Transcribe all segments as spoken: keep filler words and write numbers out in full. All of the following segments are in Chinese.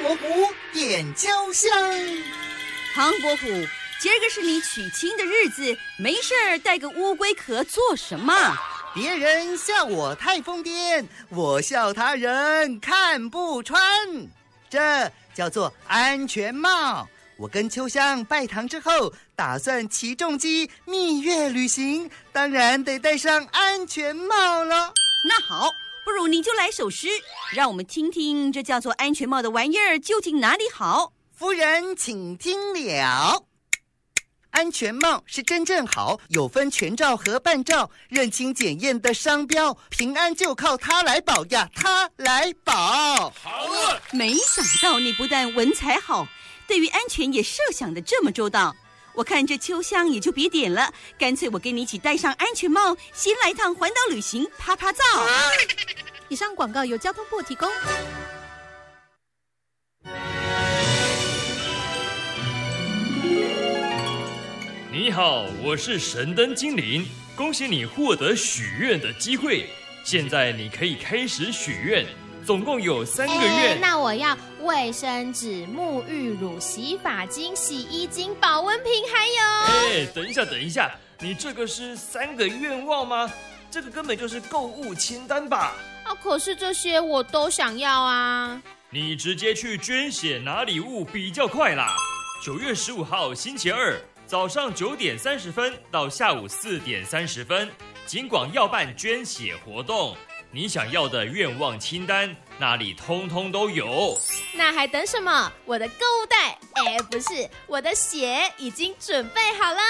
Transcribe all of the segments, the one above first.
伯虎点秋香。 唐伯虎，今儿个是你娶亲的日子，没事儿带个乌龟壳做什么？ 别人笑我太疯癫，我笑他人看不穿。这叫做安全帽。我跟秋香拜堂之后，打算骑重机蜜月旅行，当然得戴上安全帽了。 那好，不如你就来首诗，让我们听听这叫做安全帽的玩意儿究竟哪里好。 夫人请听了。安全帽是真正好，有分全罩和半罩，认清检验的商标，平安就靠它来保呀，它来保。 好了， 没想到你不但文采好，对于安全也设想的这么周到。我看这秋香也就别点了，干脆我跟你一起戴上安全帽，先来趟环岛旅行，啪啪照。 啊、以上广告由交通部提供。 你好，我是神灯精灵，恭喜你获得许愿的机会。现在你可以开始许愿，总共有三个愿、 欸。那我要卫生纸、沐浴乳、洗发精、洗衣精、保温瓶，还有…… 哎、欸，等一下，等一下，你这个是三个愿望吗？这个根本就是购物清单吧？ 啊，可是这些我都想要啊。 你直接去捐血拿礼物比较快啦。九月十五号星期二。早上九点三十分到下午四点三十分，警广要办捐血活动，你想要的愿望清单那里通通都有。 那还等什么？我的购物袋，哎，不是，我的血已经准备好了。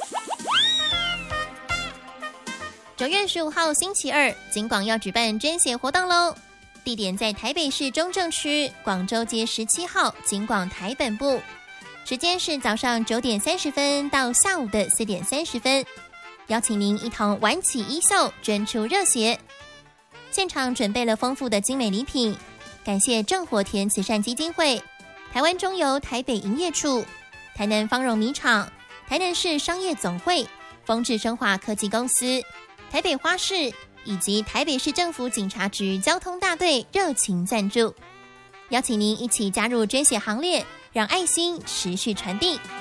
九月十五号星期二，警广要举办捐血活动喽，地点在台北市中正区广州街十七号警广台本部。时间是早上九点三十分到下午的四点三十分，邀请您一同玩起衣袖，捐出热血。现场准备了丰富的精美礼品，感谢正火田慈善基金会、台湾中油台北营业处、台南芳荣米厂、台南市商业总会、丰智生化科技公司、台北花市以及台北市政府警察局交通大队热情赞助，邀请您一起加入捐血行列，让爱心持续传递。